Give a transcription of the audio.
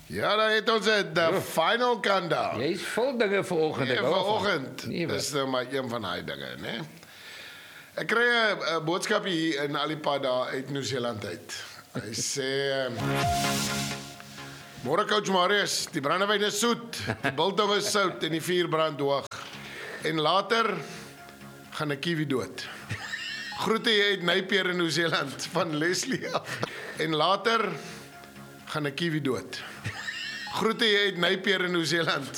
Ja, dan het ons de final countdown. Jy's vol dinge vanoggend. Nee, ek hou daarvan. vanoggend. Nee, wat? Dis nou maar een van daai dinge, né? Ek kry 'n boodskap hier in Alipad uit Nieu-Seeland uit. Hy sê môre coach Marius, die brandewyn is soet, die biltong is sout en die vuur brand hoog. En later gaan 'n kiwi dood. Groete jy uit Napier in Nieu-Seeland van Leslie af. En later gaan 'n kiwi dood. Groete jy uit Napier in Nieu-Seeland